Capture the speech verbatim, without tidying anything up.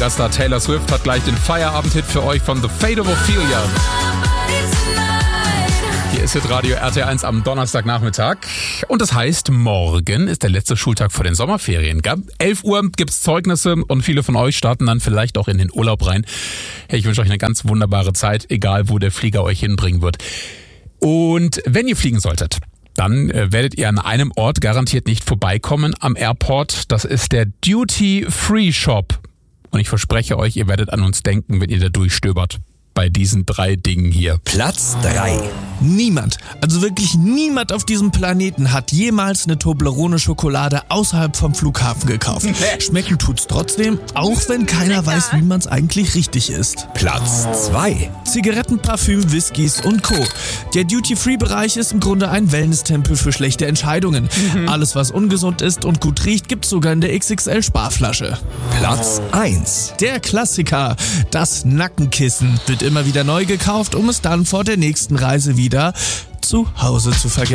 Megastar Taylor Swift hat gleich den Feierabend-Hit für euch von The Fate of Ophelia. Hier ist Hitradio R T eins am Donnerstagnachmittag. Und das heißt, morgen ist der letzte Schultag vor den Sommerferien. Gell? elf Uhr gibt's Zeugnisse und viele von euch starten dann vielleicht auch in den Urlaub rein. Hey, ich wünsche euch eine ganz wunderbare Zeit, egal wo der Flieger euch hinbringen wird. Und wenn ihr fliegen solltet, dann äh, werdet ihr an einem Ort garantiert nicht vorbeikommen am Airport. Das ist der Duty Free Shop. Und ich verspreche euch, ihr werdet an uns denken, wenn ihr da durchstöbert. Bei diesen drei Dingen hier. Platz drei. Niemand, also wirklich niemand auf diesem Planeten hat jemals eine Toblerone-Schokolade außerhalb vom Flughafen gekauft. Schmecken tut's trotzdem, auch wenn keiner weiß, wie man's eigentlich richtig isst. Platz zwei. Zigaretten, Parfüm, Whiskys und Co. Der Duty-Free-Bereich ist im Grunde ein Wellness-Tempel für schlechte Entscheidungen. Mhm. Alles, was ungesund ist und gut riecht, gibt's sogar in der X X L-Sparflasche. Platz eins. Der Klassiker, das Nackenkissen, wird immer wieder neu gekauft, um es dann vor der nächsten Reise wieder zu Hause zu vergessen.